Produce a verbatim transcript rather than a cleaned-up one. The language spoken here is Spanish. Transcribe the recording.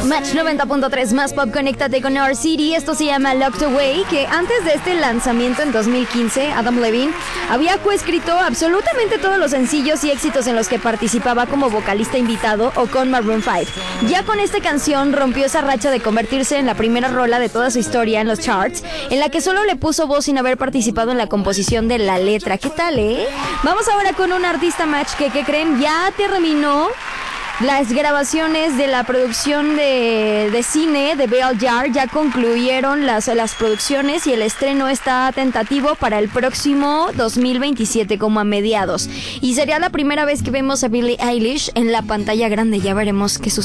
Match noventa punto tres más pop, conéctate con Our City. Esto se llama Locked Away, que antes de este lanzamiento en dos mil quince, Adam Levine había coescrito absolutamente todos los sencillos y éxitos en los que participaba como vocalista invitado o con Maroon cinco. Ya con esta canción rompió esa racha de convertirse en la primera rola de toda su historia en los charts, en la que solo le puso voz sin haber participado en la composición de la letra. ¿Qué tal, eh? Vamos ahora con un artista Match que, ¿qué creen? Ya terminó las grabaciones de la producción de, de cine de Bell Jar. Ya concluyeron las, las producciones y el estreno está tentativo para el próximo dos mil veintisiete, como a mediados. Y sería la primera vez que vemos a Billie Eilish en la pantalla grande. Ya veremos qué sucede.